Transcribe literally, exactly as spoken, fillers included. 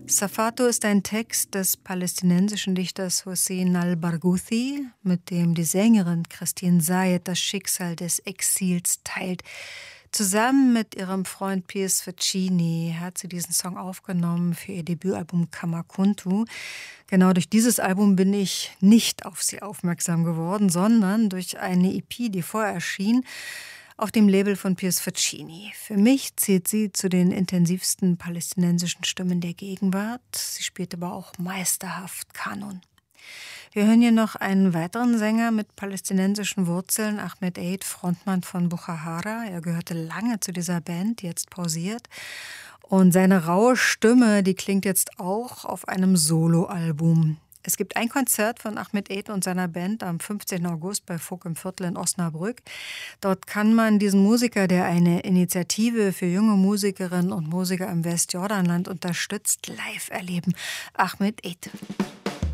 Safato ist ein Text des palästinensischen Dichters Hossein al-Barghouthi, mit dem die Sängerin Christine Zayed das Schicksal des Exils teilt. Zusammen mit ihrem Freund Piers Faccini hat sie diesen Song aufgenommen für ihr Debütalbum Kamakuntu. Genau durch dieses Album bin ich nicht auf sie aufmerksam geworden, sondern durch eine E P, die vorher erschien, auf dem Label von Piers Faccini. Für mich zählt sie zu den intensivsten palästinensischen Stimmen der Gegenwart. Sie spielt aber auch meisterhaft Kanon. Wir hören hier noch einen weiteren Sänger mit palästinensischen Wurzeln, Ahmed Eid, Frontmann von Boukhahara. Er gehörte lange zu dieser Band, die jetzt pausiert. Und seine raue Stimme, die klingt jetzt auch auf einem Soloalbum. Es gibt ein Konzert von Ahmed Eid und seiner Band am fünfzehnten August bei Vogt im Viertel in Osnabrück. Dort kann man diesen Musiker, der eine Initiative für junge Musikerinnen und Musiker im Westjordanland unterstützt, live erleben. Ahmed Eid.